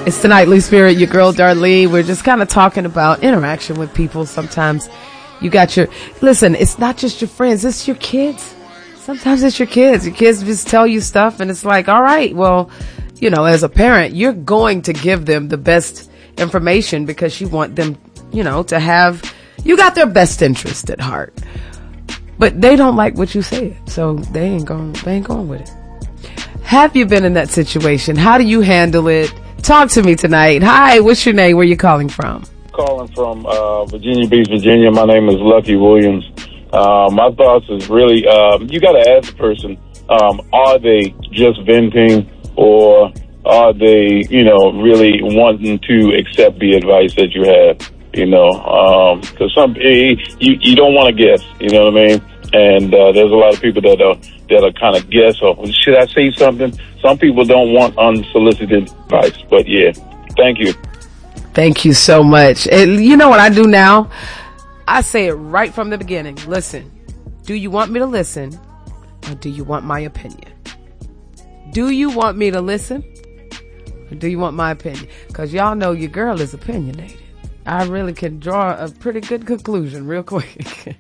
It's the Nightly Spirit, your girl Darlene. We're just kind of talking about interaction with people. Sometimes you got listen, it's not just your friends, it's your kids. Sometimes it's your kids. Your kids just tell you stuff and it's like, all right, well, as a parent, you're going to give them the best information because you want them, to have, you got their best interest at heart. But they don't like what you said, so they ain't going with it. Have you been in that situation? How do you handle it? Talk to me tonight. Hi, what's your name? Where you calling from? Calling from Virginia Beach, Virginia. My name is Lucky Williams. My thoughts is really, you got to ask the person, are they just venting or are they, really wanting to accept the advice that you have? Because you don't want to guess, you know what I mean? And there's a lot of people that are kind of guess, or should I say something? Some people don't want unsolicited advice, but yeah, thank you. Thank you so much. And you know what I do now? I say it right from the beginning. Listen, do you want me to listen or do you want my opinion? Do you want me to listen or do you want my opinion? Because y'all know your girl is opinionated. I really can draw a pretty good conclusion real quick.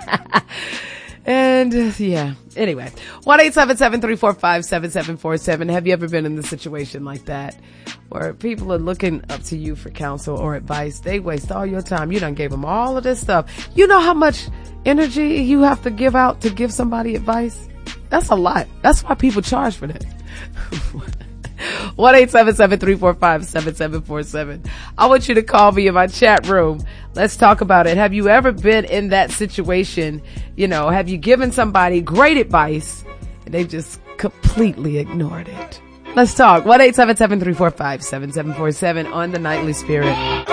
And yeah, anyway, 1-877-345-7747. Have you ever been in a situation like that where people are looking up to you for counsel or advice? They waste all your time. You done gave them all of this stuff. You know how much energy you have to give out to give somebody advice? That's a lot. That's why people charge for that. 1-877-345-7747. I want you to call me in my chat room. Let's talk about it. Have you ever been in that situation? Have you given somebody great advice and they just completely ignored it? Let's talk. 1-877-345-7747 on the Nightly Spirit.